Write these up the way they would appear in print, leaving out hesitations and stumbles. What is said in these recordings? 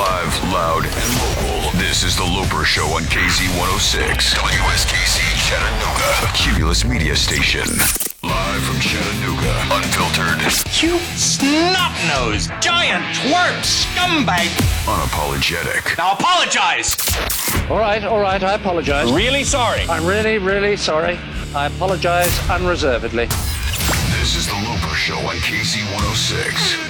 Live, loud, and local. This is The Loper Show on KZ106. WSKC Chattanooga. A Cumulus media station. Live from Chattanooga. Unfiltered. You snot-nosed, giant twerp scumbag. Unapologetic. Now apologize. All right, I apologize. Really sorry. I'm really sorry. I apologize unreservedly. This is The Loper Show on KZ106.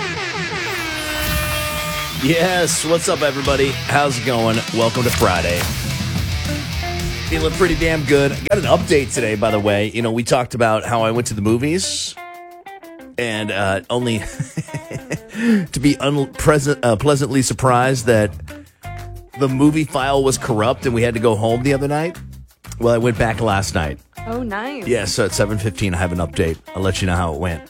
Yes, what's up, everybody? How's it going? Welcome to Friday. Feeling pretty damn good. I got an update today, by the way. You know, we talked about how I went to the movies and only to be pleasantly surprised that the movie file was corrupt and we had to go home the other night. Well, I went back last night. Oh, nice. Yeah, so at 7:15, I have an update. I'll let you know how it went.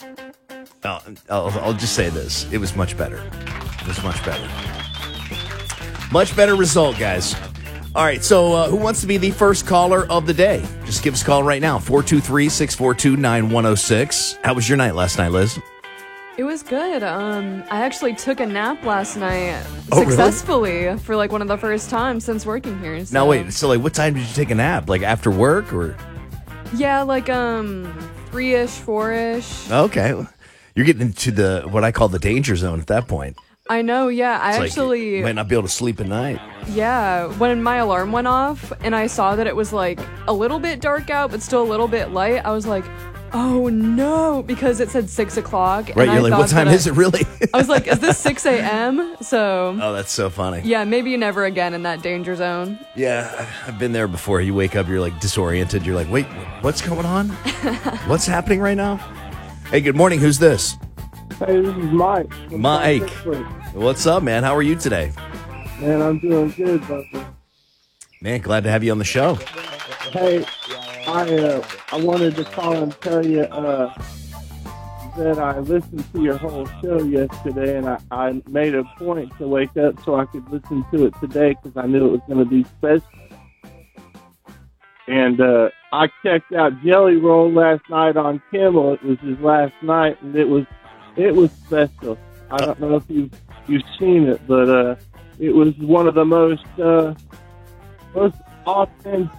I'll just say this. It was much better. It was much better. Much better result, guys. All right, so who wants to be the first caller of the day? Just give us a call right now, 423-642-9106. How was your night last night, Liz? It was good. I actually took a nap last night Oh, really? successfully for like one of the first times since working here. So. Now, wait, so like what time did you take a nap? Like after work or? Yeah, like 3-ish, 4-ish. Okay. You're getting into the what I call the danger zone at that point. I know, yeah. I It's actually, like you might not be able to sleep at night. yeah, when my alarm went off and I saw that it was like a little bit dark out, but still a little bit light, I was like, oh no, because it said 6 o'clock. Right, and you're like, what time is it really? I was like, is this 6 a.m.? So, Oh, that's so funny. yeah, maybe never again in that danger zone. Yeah, I've been there before. You wake up, you're like disoriented. You're like, wait, what's going on? What's happening right now? Hey, good morning. Who's this? Hey, this is Mike. Mike. What's up, man? How are you today? Man, I'm doing good, brother. Man, glad to have you on the show. Hey, I wanted to call and tell you that I listened to your whole show yesterday, and I made a point to wake up so I could listen to it today because I knew it was going to be special. And I checked out Jelly Roll last night on Kimmel. It was his last night, and it was special. I don't know if you've seen it, but it was one of the most authentic.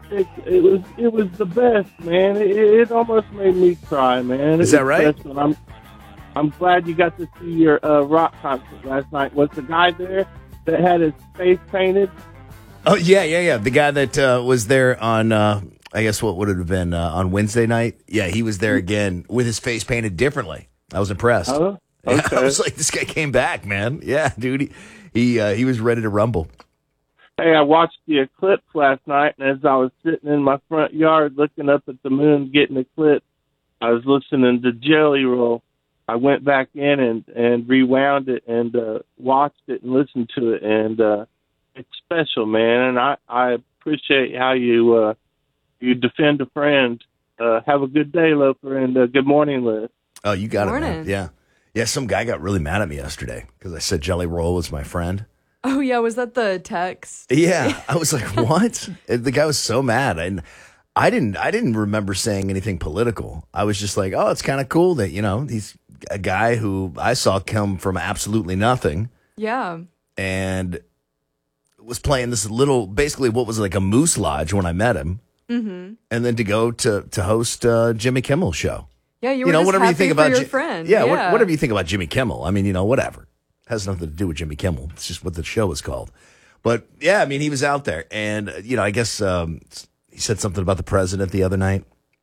It was the best, man. It almost made me cry, man. Is that right? Special. I'm glad you got to see your rock concert last night. Was the guy there that had his face painted? Oh, yeah. The guy that was there on, I guess what would it have been, on Wednesday night? Yeah, he was there again with his face painted differently. I was impressed. Oh, Yeah, okay. I was like, this guy came back, man. Yeah, dude, he was ready to rumble. Hey, I watched the eclipse last night, and as I was sitting in my front yard looking up at the moon getting eclipsed, I was listening to Jelly Roll. I went back in and rewound it and watched it and listened to it, and it's special, man. And I appreciate how you defend a friend. Have a good day, Loper, and good morning, Liz. Oh, you got it, man. Morning. Yeah. Yeah, some guy got really mad at me yesterday because I said Jelly Roll was my friend. Oh, yeah, was that the text? Yeah, I was like, what? And the guy was so mad. And I didn't remember saying anything political. I was just like, oh, it's kind of cool that, you know, he's a guy who I saw come from absolutely nothing Yeah. and was playing this little, basically what was like a moose lodge when I met him. Mm-hmm. And then to go to host Jimmy Kimmel's show. Yeah, you were know, just whatever happy you think for about your friend. Yeah, whatever you think about Jimmy Kimmel. I mean, you know, whatever. Has nothing to do with Jimmy Kimmel. It's just what the show is called. But yeah, I mean, he was out there, and you know, I guess he said something about the president the other night,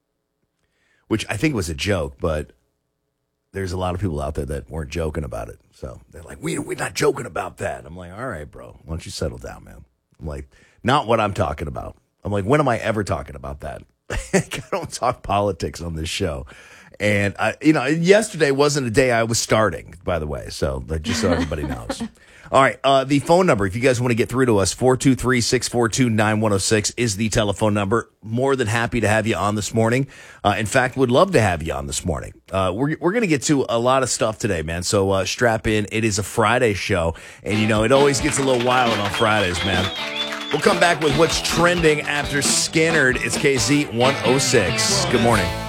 which I think was a joke. But there's a lot of people out there that weren't joking about it. So they're like, we're not joking about that. I'm like, all right, bro, why don't you settle down, man? I'm like, not what I'm talking about. I'm like, when am I ever talking about that? I don't talk politics on this show. And yesterday wasn't a day I was starting, by the way. So just so everybody knows. All right. The phone number, if you guys want to get through to us, 423-642-9106 is the telephone number. More than happy to have you on this morning. In fact, would love to have you on this morning. We're going to get to a lot of stuff today, man. So strap in. It is a Friday show. And, you know, it always gets a little wild on Fridays, man. We'll come back with what's trending after Skinnerd. It's KZ 106. Good morning.